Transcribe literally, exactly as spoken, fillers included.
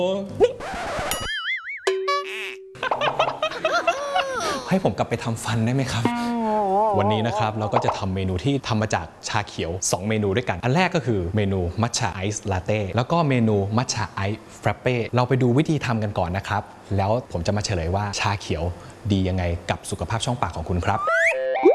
ให้ผมกลับไปทำฟันได้ไหมครับวันนี้นะครับเราก็จะทำเมนูที่ทำมาจากชาเขียวสองเมนูด้วยกันอันแรกก็คือเมนูมัทฉะไอซ์ลาเต้แล้วก็เมนูมัทฉะไอซ์ฟรัปเป้เราไปดูวิธีทำกันก่อนนะครับแล้วผมจะมาเฉลยว่าชาเขียวดียังไงกับสุขภาพช่องปากของคุณครับ